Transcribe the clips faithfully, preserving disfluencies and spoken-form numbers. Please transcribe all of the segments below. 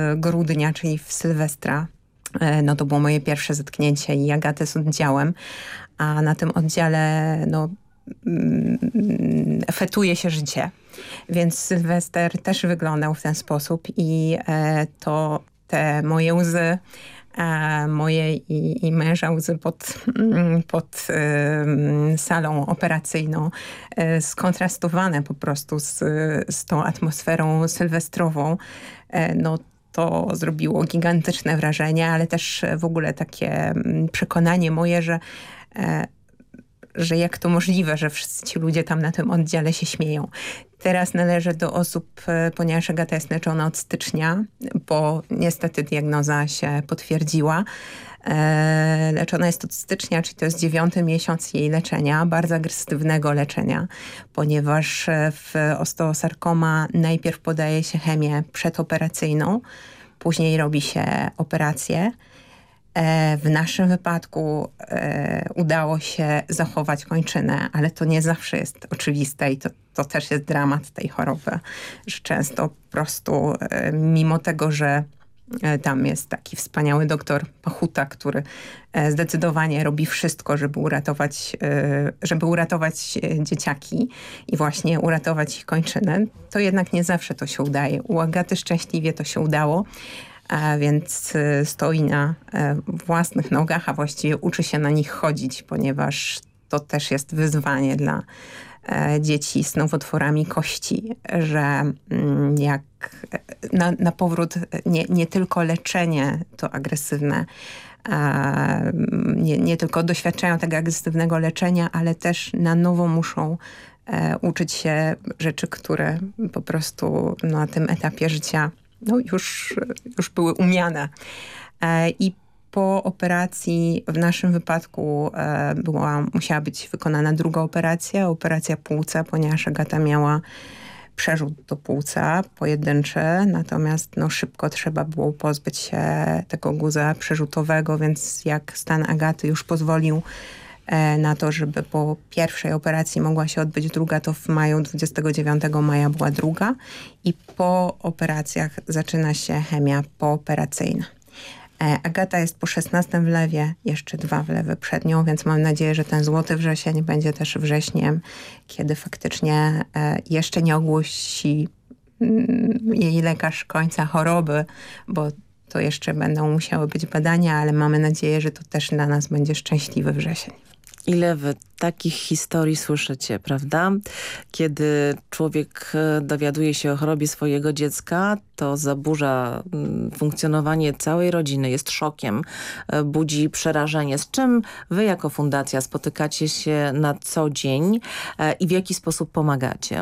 grudnia, czyli w Sylwestra. No to było moje pierwsze zetknięcie i Agaty z oddziałem, a na tym oddziale no, fetuje się życie. Więc Sylwester też wyglądał w ten sposób i to te moje łzy, moje i, i męża łzy pod, pod y, salą operacyjną, y, skontrastowane po prostu z, z tą atmosferą sylwestrową, y, no to zrobiło gigantyczne wrażenie, ale też w ogóle takie przekonanie moje, że y, że jak to możliwe, że wszyscy ci ludzie tam na tym oddziale się śmieją. Teraz należę do osób, ponieważ Agata jest leczona od stycznia, bo niestety diagnoza się potwierdziła. E, leczona jest od stycznia, czyli to jest dziewiąty miesiąc jej leczenia, bardzo agresywnego leczenia, ponieważ w osteosarkoma najpierw podaje się chemię przedoperacyjną, później robi się operację. W naszym wypadku e, udało się zachować kończynę, ale to nie zawsze jest oczywiste i to, to też jest dramat tej choroby, że często po prostu e, mimo tego, że e, tam jest taki wspaniały doktor Pachuta, który e, zdecydowanie robi wszystko, żeby uratować, e, żeby uratować dzieciaki i właśnie uratować ich kończynę, to jednak nie zawsze to się udaje. U Agaty szczęśliwie to się udało. A więc stoi na własnych nogach, a właściwie uczy się na nich chodzić, ponieważ to też jest wyzwanie dla dzieci z nowotworami kości, że jak na, na powrót nie, nie tylko leczenie to agresywne, nie, nie tylko doświadczają tego agresywnego leczenia, ale też na nowo muszą uczyć się rzeczy, które po prostu na tym etapie życia no już, już były umiane. E, I po operacji w naszym wypadku e, była, musiała być wykonana druga operacja, operacja płuca, ponieważ Agata miała przerzut do płuca pojedynczy, natomiast no, szybko trzeba było pozbyć się tego guza przerzutowego, więc jak stan Agaty już pozwolił na to, żeby po pierwszej operacji mogła się odbyć druga, to w maju, dwudziestego dziewiątego maja była druga i po operacjach zaczyna się chemia pooperacyjna. Agata jest po szesnastym wlewie, jeszcze dwa wlewy przed nią, więc mam nadzieję, że ten złoty wrzesień będzie też wrześniem, kiedy faktycznie jeszcze nie ogłosi jej lekarz końca choroby, bo to jeszcze będą musiały być badania, ale mamy nadzieję, że to też dla nas będzie szczęśliwy wrzesień. Ile wy takich historii słyszycie, prawda? Kiedy człowiek dowiaduje się o chorobie swojego dziecka, to zaburza funkcjonowanie całej rodziny, jest szokiem, budzi przerażenie. Z czym wy jako fundacja spotykacie się na co dzień i w jaki sposób pomagacie?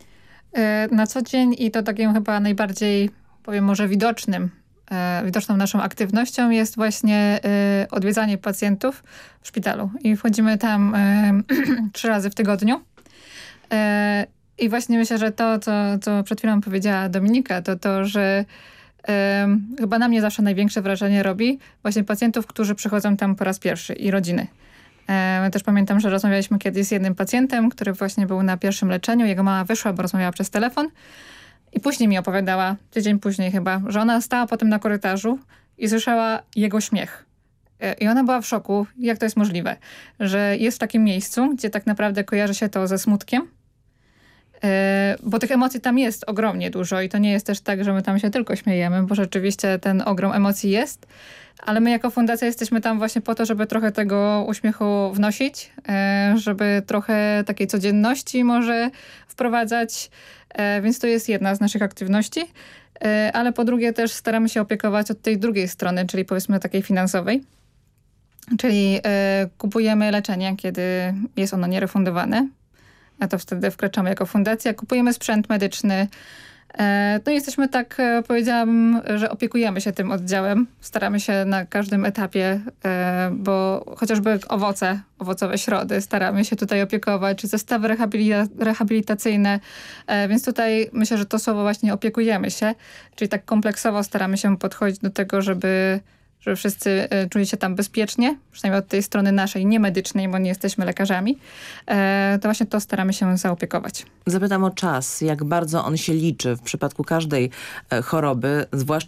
Na co dzień i to takim chyba najbardziej, powiem może widocznym, widoczną naszą aktywnością jest właśnie y, odwiedzanie pacjentów w szpitalu. I wchodzimy tam y, trzy razy w tygodniu. Y, I właśnie myślę, że to, co, co przed chwilą powiedziała Dominika, to to, że y, chyba na mnie zawsze największe wrażenie robi właśnie pacjentów, którzy przychodzą tam po raz pierwszy i rodziny. Ja też pamiętam, że rozmawialiśmy kiedyś z jednym pacjentem, który właśnie był na pierwszym leczeniu. Jego mama wyszła, bo rozmawiała przez telefon. I później mi opowiadała, tydzień później chyba, że ona stała potem na korytarzu i słyszała jego śmiech. I ona była w szoku, jak to jest możliwe, że jest w takim miejscu, gdzie tak naprawdę kojarzy się to ze smutkiem, bo tych emocji tam jest ogromnie dużo i to nie jest też tak, że my tam się tylko śmiejemy, bo rzeczywiście ten ogrom emocji jest, ale my jako fundacja jesteśmy tam właśnie po to, żeby trochę tego uśmiechu wnosić, żeby trochę takiej codzienności może wprowadzać, więc to jest jedna z naszych aktywności, ale po drugie też staramy się opiekować od tej drugiej strony, czyli powiedzmy takiej finansowej, czyli kupujemy leczenie, kiedy jest ono nierefundowane, a to wtedy wkraczamy jako fundacja, kupujemy sprzęt medyczny. No i jesteśmy tak, powiedziałam, że opiekujemy się tym oddziałem. Staramy się na każdym etapie, bo chociażby owoce, owocowe środy staramy się tutaj opiekować, czy zestawy rehabilitacyjne. Więc tutaj myślę, że to słowo właśnie opiekujemy się, czyli tak kompleksowo staramy się podchodzić do tego, żeby żeby wszyscy czuli się tam bezpiecznie, przynajmniej od tej strony naszej, nie medycznej, bo nie jesteśmy lekarzami, to właśnie to staramy się zaopiekować. Zapytam o czas, jak bardzo on się liczy w przypadku każdej choroby, zwłaszcza